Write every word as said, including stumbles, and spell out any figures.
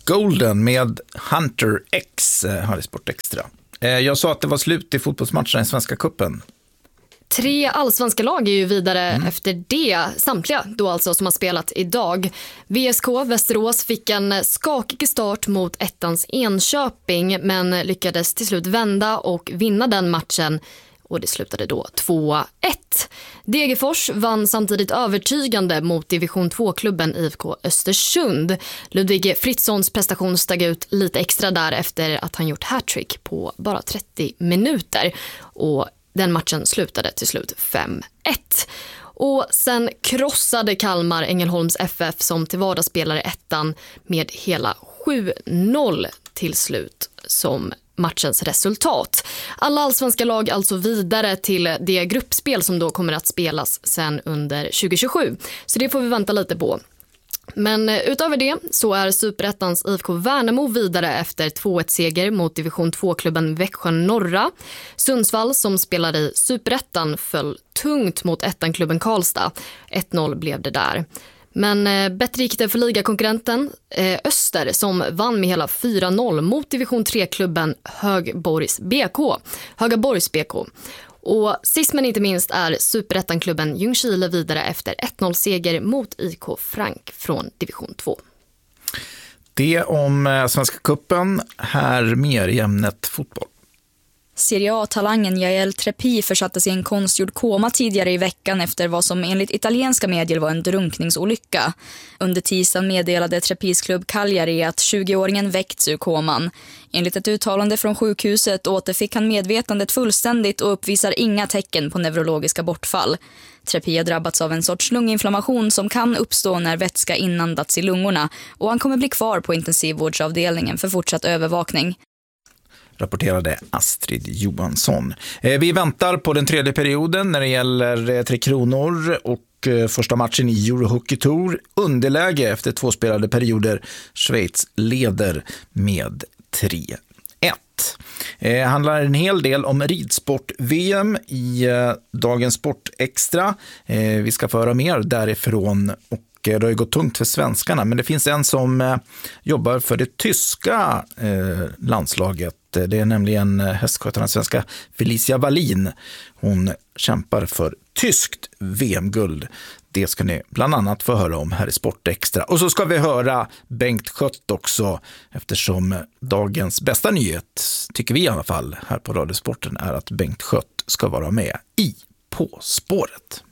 Golden med Hunter X här i Sport Extra. Jag sa att det var slut i fotbollsmatcherna i Svenska cupen. Tre allsvenska lag är ju vidare mm. efter det, samtliga då alltså som har spelat idag. V S K Västerås fick en skakig start mot ettans Enköping men lyckades till slut vända och vinna den matchen. Och det slutade då två ett. Degerfors vann samtidigt övertygande mot division två-klubben I F K Östersund. Ludvig Fritzons prestation steg ut lite extra där efter att han gjort hattrick på bara trettio minuter. Och den matchen slutade till slut fem ett. Och sen krossade Kalmar Ängelholms F F som till vardags spelare ettan med hela sju noll till slut som matchens resultat. Alla allsvenska lag alltså vidare till det gruppspel som då kommer att spelas sen under tjugo tjugosju. Så det får vi vänta lite på. Men utöver det så är Superettans I F K Värnamo vidare efter två ett-seger mot division två-klubben Växjö Norra. Sundsvall som spelar i Superettan föll tungt mot ettan-klubben Karlstad. ett noll blev det där. Men eh, bättre gick det för ligakonkurrenten eh, Öster som vann med hela fyra noll mot division tre-klubben Högborgs B K. Högaborgs B K. Och sist men inte minst är Superettan-klubben Ljungskile vidare efter ett noll-seger mot I K Frank från division två. Det om eh, Svenska cupen, här mer i ämnet fotboll. Serie A-talangen Jael Trepi försattes i en konstgjord koma tidigare i veckan efter vad som enligt italienska medier var en drunkningsolycka. Under tisdagen meddelade Trepis klubb Cagliari att tjugoåringen väckts ur koman. Enligt ett uttalande från sjukhuset återfick han medvetandet fullständigt och uppvisar inga tecken på neurologiska bortfall. Trepi har drabbats av en sorts lunginflammation som kan uppstå när vätska inandats i lungorna och han kommer bli kvar på intensivvårdsavdelningen för fortsatt övervakning. Rapporterade Astrid Johansson. Vi väntar på den tredje perioden när det gäller Tre Kronor och första matchen i Eurohockey Tour. Underläge efter två spelade perioder. Schweiz leder med tre ett. Det handlar en hel del om ridsport-V M i dagens Sport Extra. Vi ska föra mer därifrån och det har ju gått tungt för svenskarna, men det finns en som eh, jobbar för det tyska eh, landslaget. Det är nämligen hästskötaren svenska Felicia Wallin. Hon kämpar för tyskt V M-guld. Det ska ni bland annat få höra om här i Sport Extra. Och så ska vi höra Bengt Schött också, eftersom dagens bästa nyhet, tycker vi i alla fall här på Radiosporten, är att Bengt Schött ska vara med i På spåret.